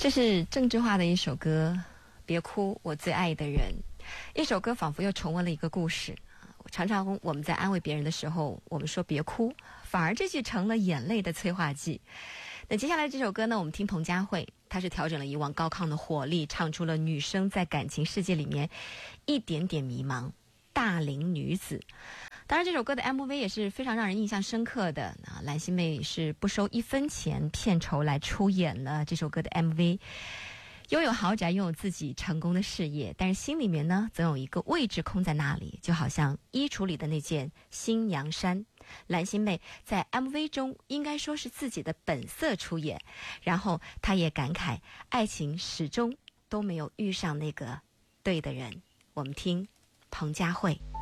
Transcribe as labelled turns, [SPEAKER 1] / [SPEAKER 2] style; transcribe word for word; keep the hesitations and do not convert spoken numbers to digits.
[SPEAKER 1] 这是郑智化的一首歌，别哭，我最爱的人。一首歌仿佛又重温了一个故事。常常我们在安慰别人的时候，我们说别哭，反而这句成了眼泪的催化剂。那接下来这首歌呢，我们听彭佳慧，她是调整了以往高亢的火力，唱出了女生在感情世界里面一点点迷茫。大龄女子，当然这首歌的 M V 也是非常让人印象深刻的啊，蓝心湄是不收一分钱片酬来出演了这首歌的 M V。拥有豪宅，拥有自己成功的事业，但是心里面呢，总有一个位置空在那里，就好像衣橱里的那件新娘衫。蓝心湄在 M V 中应该说是自己的本色出演，然后她也感慨，爱情始终都没有遇上那个对的人。我们听彭佳慧。